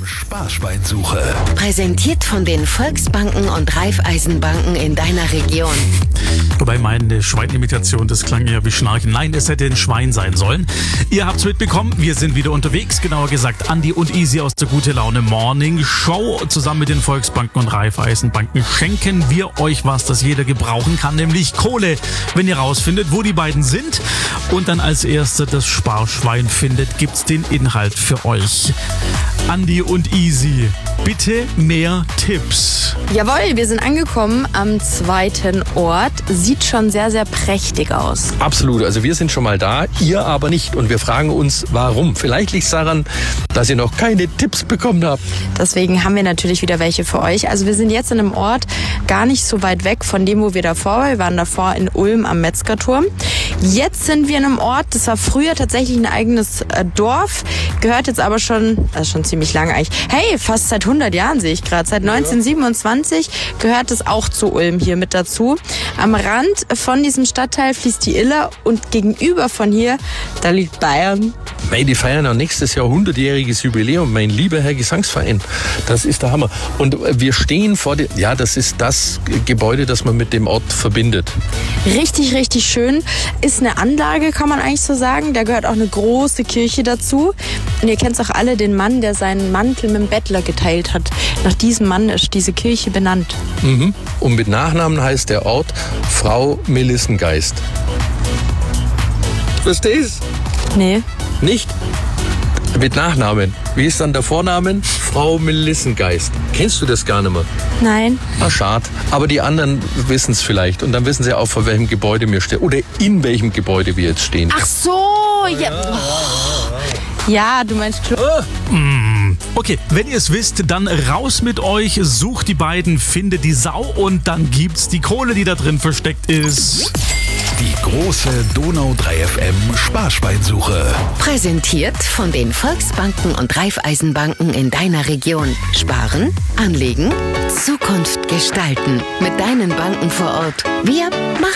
Sparschweinsuche. Präsentiert von den Volksbanken und Raiffeisenbanken in deiner Region. Wobei meine Schweinimitation, das klang eher wie Schnarchen. Nein, es hätte ein Schwein sein sollen. Ihr habt's mitbekommen, wir sind wieder unterwegs. Genauer gesagt, Andi und Easy aus der Gute Laune Morning Show. Zusammen mit den Volksbanken und Raiffeisenbanken schenken wir euch was, das jeder gebrauchen kann, nämlich Kohle. Wenn ihr rausfindet, wo die beiden sind und dann als Erster das Sparschwein findet, gibt's den Inhalt für euch. Andi und Easy, bitte mehr Tipps. Jawohl, wir sind angekommen am zweiten Ort. Sieht schon sehr, sehr prächtig aus. Absolut, also wir sind schon mal da, ihr aber nicht. Und wir fragen uns, warum? Vielleicht liegt es daran, dass ihr noch keine Tipps bekommen habt. Deswegen haben wir natürlich wieder welche für euch. Also wir sind jetzt in einem Ort gar nicht so weit weg von dem, wo wir davor waren. Wir waren davor in Ulm am Metzgerturm. Jetzt sind wir in einem Ort, das war früher tatsächlich ein eigenes Dorf, gehört jetzt aber schon, also schon ziemlich lange eigentlich. Hey, fast seit 100 Jahren sehe ich gerade. Seit 1927 gehört es auch zu Ulm hier mit dazu. Am Rand von diesem Stadtteil fließt die Iller und gegenüber von hier, da liegt Bayern. Mei, die feiern auch nächstes Jahr 100-jähriges Jubiläum, mein lieber Herr Gesangsverein. Das ist der Hammer. Und wir stehen vor dem, ja, das ist das Gebäude, das man mit dem Ort verbindet. Richtig, richtig schön. Ist eine Anlage, kann man eigentlich so sagen. Da gehört auch eine große Kirche dazu. Und ihr kennt auch alle den Mann, der seinen Mantel mit dem Bettler geteilt hat. Nach diesem Mann ist diese Kirche benannt. Mhm. Und mit Nachnamen heißt der Ort Frau Melissengeist. Verstehst? Nee. Nicht? Mit Nachnamen. Wie ist dann der Vornamen? Frau Melissengeist. Kennst du das gar nicht mehr? Nein. Ah, schade. Aber die anderen wissen es vielleicht. Und dann wissen sie auch, vor welchem Gebäude wir stehen. Oder in welchem Gebäude wir jetzt stehen. Ach so, ja. Oh. Ja, du meinst Klo. Okay, wenn ihr es wisst, dann raus mit euch, sucht die beiden, findet die Sau und dann gibt's die Kohle, die da drin versteckt ist. Die große Donau 3 FM Sparschweinsuche. Präsentiert von den Volksbanken und Raiffeisenbanken in deiner Region. Sparen, anlegen, Zukunft gestalten. Mit deinen Banken vor Ort. Wir machen